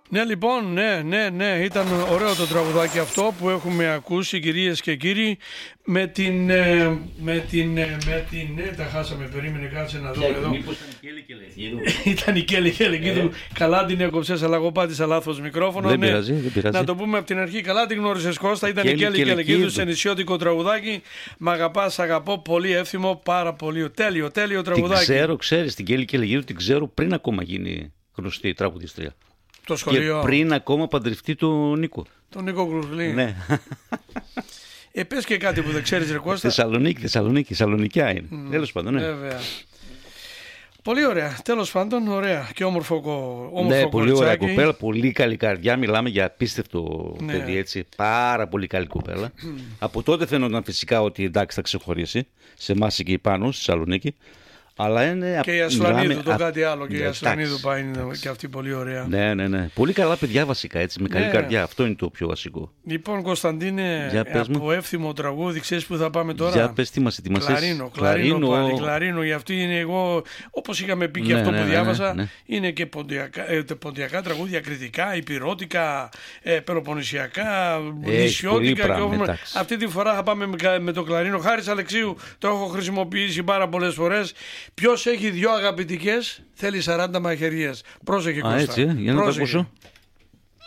Ναι, λοιπόν, ναι, ήταν ωραίο το τραγουδάκι αυτό που έχουμε ακούσει, κυρίες και κύριοι, με την, τα χάσαμε, περίμενε, κάτσε να δω εδώ. Μήπως ήταν η Κέλη και Λεγίδου. Ήταν η Κέλη και Λεγίδου, καλά την έκοψες, αλλά εγώ πάτησα λάθος μικρόφωνο. Δεν πειράζει, δεν πειράζει. Να το πούμε από την αρχή, καλά την γνώρισες Κώστα, ήταν η Κέλη και Λεγίδου σε νησιώτικο τραγουδάκι. Μ' αγαπάς, αγαπώ, πολύ εύθυμο, πάρα πολύ τέλειο τραγουδάκι. Ξέρεις, την Κέλη και Λεγίδου την ξέρω πριν ακόμα γίνει γνωστή τραγουδίστρια. Το σχολείο. Και πριν ακόμα παντρευτεί τον Νίκο. Τον Νίκο Γκρουσλή. Ναι. Πες και κάτι που δεν ξέρεις, ρε Κώστα. Θεσσαλονικιά είναι. Τέλος πάντων, ναι. Βέβαια. Πολύ ωραία. Τέλος πάντων, ωραία. Και όμορφο ναι, πολύ ωραία κοριτσάκι. κοπέλα. Πολύ καλή καρδιά. Μιλάμε για απίστευτο παιδί, έτσι. Πάρα πολύ καλή κοπέλα. Από τότε φαίνονταν φυσικά ότι εντάξει θα ξεχωρίσει. Σε εμάς εκεί πάνω, στη Θεσσαλονίκη. Αλλά είναι, και η Ασλανίδου, το κάτι άλλο. Και η Ασλανίδου πάει και αυτή πολύ ωραία. Ναι. Πολύ καλά παιδιά βασικά, έτσι, με καλή καρδιά. Αυτό είναι το πιο βασικό. Λοιπόν, Κωνσταντίνε, από εύθυμο τραγούδι, ξέρεις που θα πάμε τώρα. Για πες, τι μας ετοιμασες. Κλαρίνο, για αυτή είναι εγώ, όπως είχαμε πει και αυτό που διάβασα, είναι και ποντιακά τραγούδια, κριτικά, υπηρώτικα, πελοποννησιακά, νησιώτικα. Αυτή τη φορά θα πάμε με το κλαρίνο. Χάρης Αλεξίου, το έχω χρησιμοποιήσει πάρα πολλές φορές. Ποιος έχει δυο αγαπητικές θέλει 40 μαχαιρίες. Πρόσεχε Κώστα. Έτσι, για να το ακούσω.